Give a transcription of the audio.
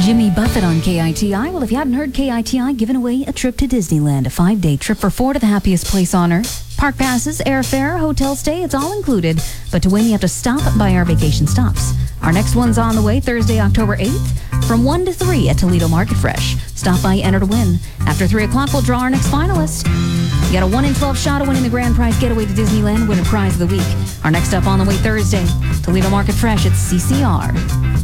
Jimmy Buffett on KITI. Well, if you hadn't heard, KITI giving away a trip to Disneyland, a 5-day trip for 4 to the happiest place on earth. Park passes, airfare, hotel stay, it's all included. But to win, you have to stop by our vacation stops. Our next one's on the way Thursday, October 8th from 1 to 3 at Toledo Market Fresh. Stop by, enter to win. After 3 o'clock, we'll draw our next finalist. You got a 1 in 12 shot of winning the grand prize getaway to Disneyland, winner prize of the week. Our next up on the way Thursday, Toledo Market Fresh at CCR.